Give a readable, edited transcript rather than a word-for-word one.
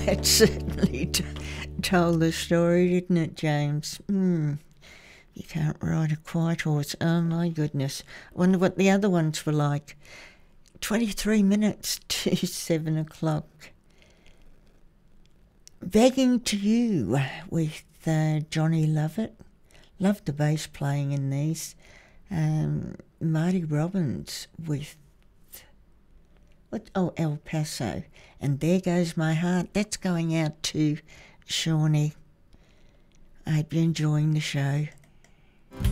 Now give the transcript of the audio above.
that certainly told the story, didn't it, James? You can't ride a quiet horse. Oh, my goodness. I wonder what the other ones were like. 23 minutes to 7 o'clock. Begging to You with Johnny Lovett. Love the bass playing in these. Marty Robbins with El Paso. And There Goes My Heart. That's going out to Shawnee. I hope you're enjoying the show.